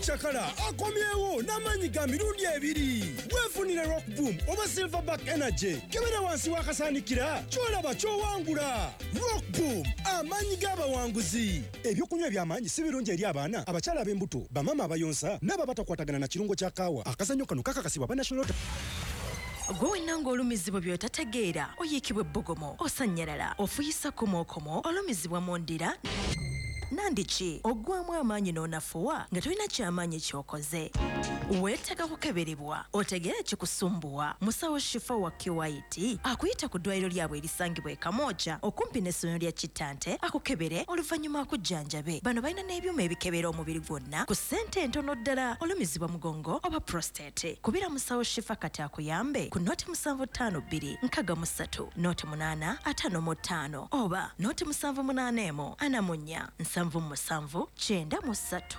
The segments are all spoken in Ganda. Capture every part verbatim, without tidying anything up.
Chakala akomyewo n'amanyi ga mirundi ebiri. Weefunire Rock Boom oba Silverback Energy. Kebera wansi wakasanikira kyolaba kyowangula. Rock Boom amanyi g'abawanguzi. Ebyokunywa eby'amaanyi si birungi eri abaana, abakyala ab'embuto, bamama abayonsa n'ababatakwatagana na kirungo kya kaawa. Akazannyo kano kakakasibwa ba National Gwe nanga olumizibwa by'otategeera oyiikibwa ebbogomo osanyalala ofuyisa komokomo olumizibwa mu ndira nandiki ogwamu amaanyi n'onafuwa nga tolina kyamaanyi kyokoze weetaaga kukeberebwa otegeera kikusumbuwa musawo Shifa wa Kiwaiti akuyita ku ddwaliro lyabwe erisangibwa e Kamooja okumpi n'essomero lya Kitante akukebere oluvannyuma akujjanjabe. Bano balina n'ebyuma ebikebera omubiri gwonna ku ssente entono ddala olumizibwa mugongo oba prostate. Kubira musawo Shifa kati akuyambe ku noti musanvu ttaano bbiri nkaga mu ssatu noti munaana ataano mu ttaano oba noti musanvu munaana emu ana mu nnya nsanvu mu musanvu kyenda mu ssatu.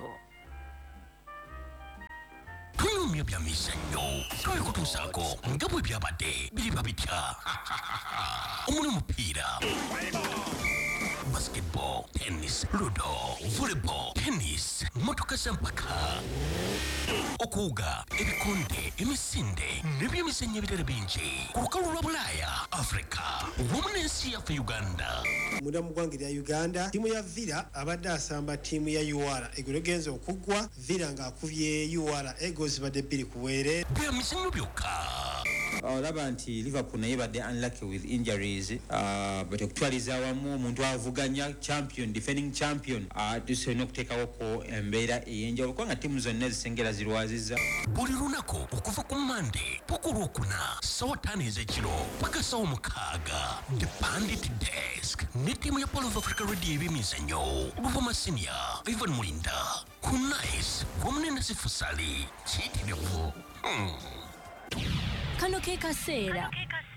Tuyumye bya misanyo toye kutuusako nga bwe byabadde biriba bitya omuli mupiira basketball, tennis, ludo, volleyball, tennis, motoka zampaka okuwuga ebikonde emisinde n'ebyemizannyo ebirala bingi ku lukalu lwa Bulaaya Africa wamu n'ensi yaffe Uganda. Munda mu ggwanga lya Uganda ttiimu ya Villa abadde asamba ttiimu ya U R eggulo genza okuggwa Villa ng'akubye U R Eagles badde bbiri ku bwere. Byemizannyo byokka olaba nti Liverpool naye badde unlucky with injuries uh, but okutwaliza awamu omuntu avuganya champion defending champion uh, tusobola okuteekawoko embeera ey'enjawulo kubanga ttiimu zonna zisengera zirwaziza buli lunaku okuva ku Monday paka olwokuna ssaawa ttaano ez'ekiro paka ssaawa mukaaga The Bandit Desk ne ttiimu ya Polo of Africa Radio ebyemizannyo Luvuma Senior Ivan Mulinda ku Nice wamu ne Nasi Fusali kiyitirivu hmm. Kano ke kaseera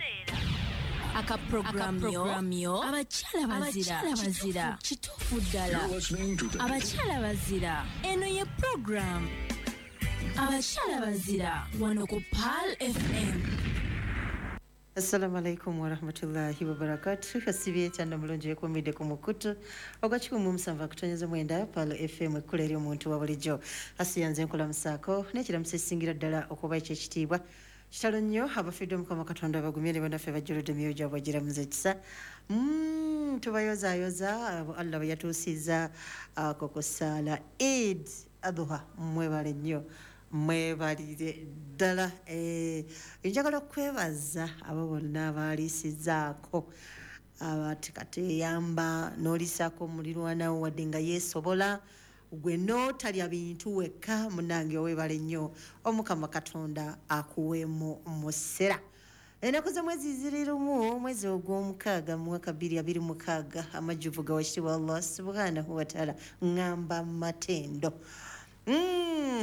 akaprogramyo abakyala bazira kituufu ddala abakyala bazira eno ye program abakyala bazira wano ku Pearl F M. Assalamu alaikum wa rahmatullahi wa barakatuh. Kasibye cyane mulonje yekomide ku mukutu ogwakikumu musanva kutonyeza mwenda Pearl F M ekkula eri omuntu wa bulijjo asiyanze nkola musako n'ekiramusa singira ddala okuba ekyekitiibwa kitalo nnyo abafidde Mukama Katonda bagumyere bannaffe bajjuludde emyoyo gyabwe bagiramuza ekisa mm, tubayozaayoza Allah bwe yatuusiza ako kusaala Eid Adha mwebale nnyo mwebalire ddala eh, njagala okwebaza abo bonna abaaliisizaako abatekateyamba n'olisaako omulirwanawo wadde nga yeesobola gwe n'otalya bintu wekka munange weebale nnyo Omukama Katonda akuweemu musera. Ennaku z'omwezi ziri lumu omwezi ogw'omukaaga mu mwaka bbiri abiri mukaaga amajjuvu gawakitibwa Allah subhanahu wa taala ngamba matendo mm.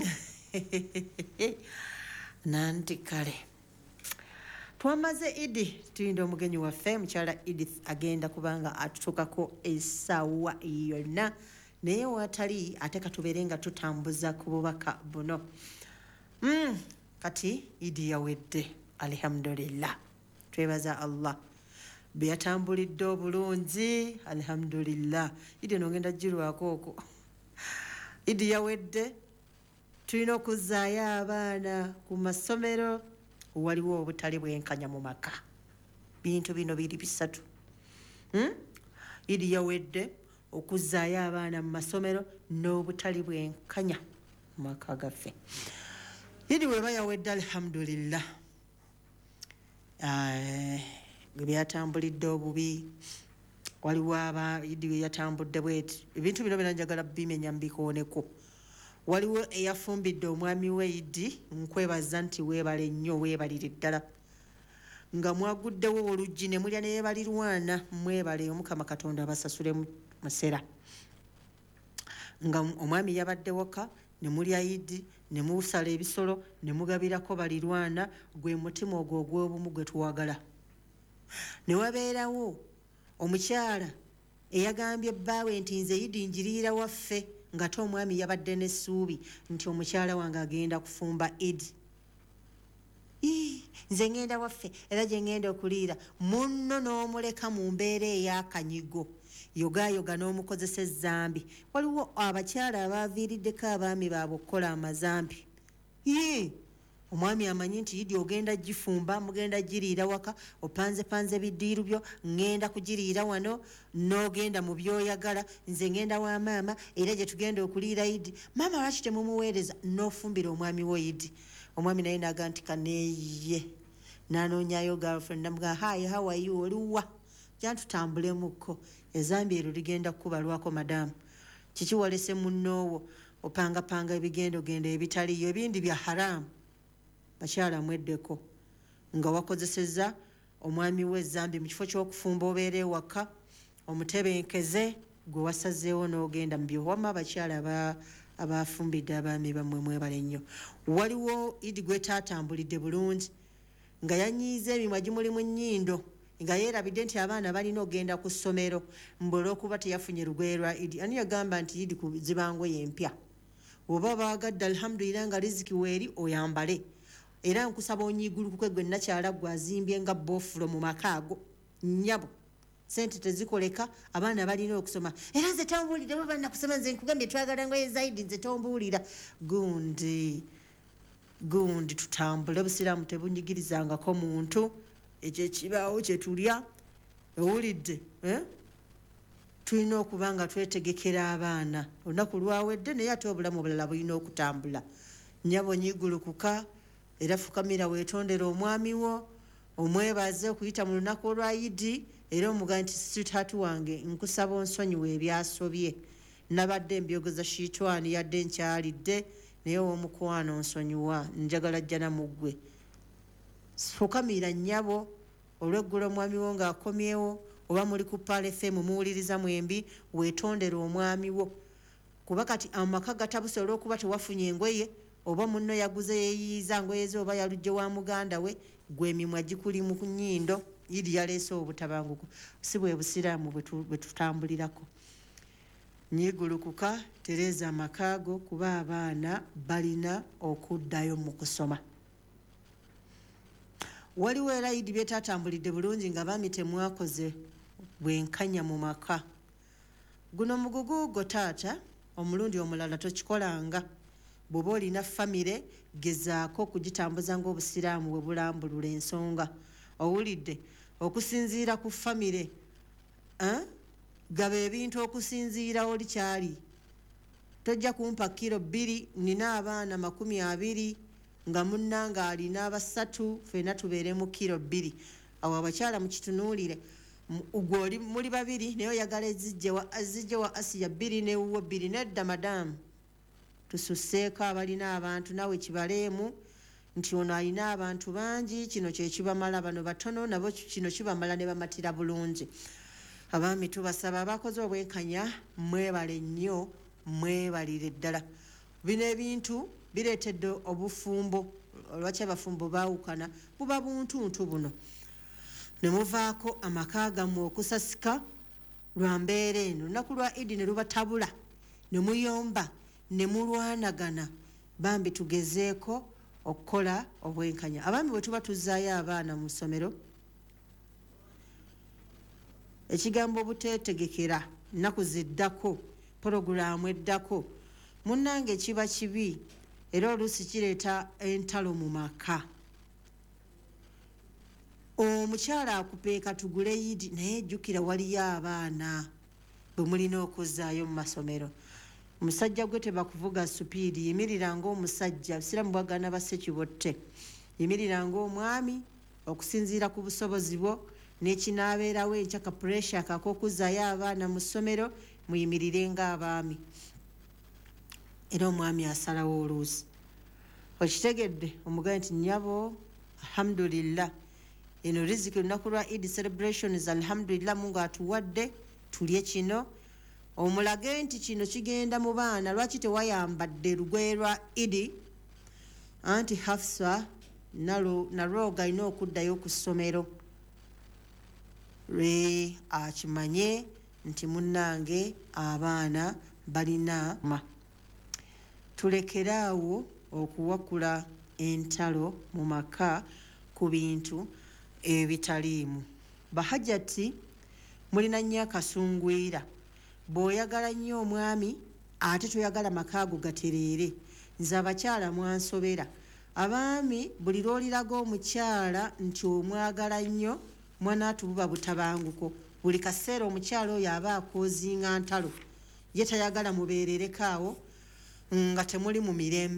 nanti kale twamaze Idi tuyinda omugenyi waffe mukyala Edith agenda kubanga atutukako essaawa yonna naye watali ate katubeere nga tutambuza ku bubaka buno mm. kati Idi yawedde alhamdulillah twebaza Allah beyatambulidde obulungi alhamdulillah Idi nogenda jirwako oko Idi yawedde tulina okuzaayo abaana ku masomero waliwo obutali bwenkanya mu maka bintu bino biri bisatu hmm? Idi yawedde okuzaayo abaana mu masomero n'obutali bwenkanya mu maka gaffe Idi weba yawedde alhamdulillah byatambulidde obubi waliwo aba Idi we yatambudde bweti ebintu bino bina njagala bimenya mbikooneko waliwo eyafumbidde omwami we Idi nkwebaza nti weebale nnyo weebalire ddala nga mwaguddewo oluggi ne mulya ne balirwana mwebale Omukama Katonda abasasule musera nga omwami yabadde waka ne mulya Idi ne musala ebisolo ne mugabirako balirwana gwe mutima ogwo ogw'obumu gwe tuwagala ne wabeerawo omukyala eyagambye bbaawe nti nze Idi njiriira waffe nga to omwami yabadde n'essuubi nti omukyala wange agenda kufumba Idi nze ngenda waffe era gye ngenda okuliira munno n'omuleka mu mbeera ey'akanyigo yogayoga n'omukozesa ezzambi. Waliwo abakyala abaaviiriddeko abaami baabwe okukola amazambi. Yee omwami amanyi nti Idi ogenda gifumba, mugenda giriira waka, opanze panze biddiiru byo, ngenda kugiriira wano, n'ogenda mu byoyagala, nze ngenda wa maama era gye tugenda okuliira Idi. Maama lwaki temumuweereza n'ofumbira omwami wo Idi? Omwami naye naga nti kaneeye n'anoonyayo girlfriend namuga hi how are you oliwa jantutambulemu ezambi ero ligenda kukubalwako madamu kiki walese munnoowo opangapanga ebigendo genda ebitaliyo ebindi bya haramu bakyala mweddeko nga wakozeseza omwami we zambi mu kifo ky'okufumba obeere waka omutebenkeze gwe wasazeewo n'ogenda mu byowama abakyala ba abafumbidde abaami bammwe mwebale nnyo. Waliwo Idi gwe taatambulidde bulungi nga yanyiiza emimwa gimuli mu nnyindo nga yeerabidde nti abaana balina ogenda ku ssomero mbulw'okuba teyafunye lugoye lwa Idi. Ani yagamba nti Idi kuzibangoye empya oba baagadde alhamdulillah nga riziki weeri oyambale era nkusaba onyiigulukuke gwe nakyala gwe azimbye nga boofulo mu maka ago nnyabo sente tezikoleka abaana balina okusoma era nze tombuulira baba nakusoma nze nkugambye twagala ngoye zaidi nze tombuulira gundi gundi tutambule busiraamu tebunyigirizangako muntu ekyo ekibaawo kye tulya owulidde eh? Tulina okuba nga twetegekera abaana olunaku lwawedde naye ate obulamu obulala bulina okutambula. Nnyabo nyiigulukuka era fukamira weetondera omwami wo omwebaze okuyita mu lunaku olwa Idi era omuga nti sweetheart wange nkusaba onsonyiwa ebyasobye nabadde mbyogoza shiitwani yadde nkyalidde naye omukwano nsonyiwa njagala jjana mu ggwe. Fukamira nnyabo olw'eggulo omwami wo ng'akomyewo oba muli ku Pale F M muwuliriza mwembi weetondera omwami wo kuba kati amaka gatabuse olw'okuba tewafunye engoye oba munno yaguze yeeyiiza ngoye ze oba yalujje wa muganda we gwe emimwa gikuli mu nnyindo Idi yaleese obutabanguko si bwe busiraamu bwe tutambulirako. Nyiigulukuka tereeza amakaago kuba abaana balina okuddayo mu kusoma. Waliwo era Idi byetaatambulidde bulungi nga baami temwakoze bwenkanya mu maka. Guno mugugu go taata omulundi omulala tokikolanga bw'oba olina famire gezaako okugitambuza ng'obusiraamu bwe bulambulula ensonga. Owulidde okusinziira ku famire eh? Gaba ebintu okusinziira oli kyali tojja kumpa kiro bbiri nina abaana makumi abiri nga munnanga alina abasatu fena tubeere mu kiro bbiri. Awo abakyala mukitunuulire gwe muli babiri naye oyagala ezijjewa azijjewa Asiya bbiri newuwo bbiri nedda madamu tususseeko abalina abantu nawe kibaleemu nti ono alina abantu bangi kino kye kibamala bano batono nabo kino kibamala ne bamatira bulungi. Abaami tubasaba abakoze obwenkanya mwebale nnyo mwebalire ddala. Bino ebintu bireetedde obufumbo lwaki abafumbo baawukana buba buntuntu buno ne muvaako amaka gammwe okusasika lwa mbeera eno. Lunaku lwa Idi ne lubatabula ne muyomba ne mulwanagana bambi tugezeeko okukola obwenkanya. Abaami bwe tuba tuzzaayo abaana mu ssomero ekigambo obuteetegekera nnaku ziddako porogulaamu eddako munnange kiba kibi era oluusi kireeta entalo mu maka. Omukyala akupeeka tugule Idi naye jjukira waliyo abaana bwe mulina okuzzaayo mu masomero. Omusajja gwe tebakuvuga supiidi yimirira ng'omusajja bisiramu bwagana bassekibotte yimirira ng'omwami okusinziira ku busobozi bwo n'ekinaabeerawo ekyaka puresha akak'okuzzaayo abaana mu ssomero muyimirire ng'abaami era omwami asalawo oluusi. Okitegedde omugaye nti nnyabo alhamdulillah eno riziki olunaku lwa Idi celebrations alhamdulillah mungu atuwadde tulye kino omulage nti kino kigenda mu baana lwaki tewayambadde lugoye lwa Idi anti Hafsa nalwo galina okuddayo ku ssomero lwe akimanye nti munnange abaana balina ma. Tulekeraawo okuwakula entalo mu maka ku bintu ebitaliimu. Bahajjati mulina nnyo akasungwira bw'oyagala nnyo omwami ate toyagala makaago gatereere nze abakyala mwansobera abaami buli lw'oliraga omukyala nti omwagala nnyo mwanaatu buba butabanguko buli kaseera omukyala oyo aba akoozinga ntalo ye tayagala mubeerereko awo nga temuli mu mirembe